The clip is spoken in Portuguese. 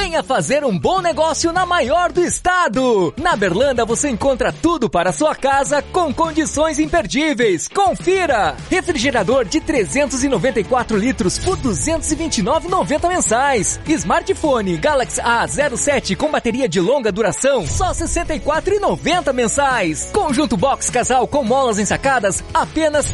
Venha fazer um bom negócio na maior do estado. Na Berlanda você encontra tudo para a sua casa com condições imperdíveis. Confira! Refrigerador de 394 litros por R$ 229,90 mensais. Smartphone Galaxy A07 com bateria de longa duração, só R$ 64,90 mensais. Conjunto box casal com molas ensacadas, apenas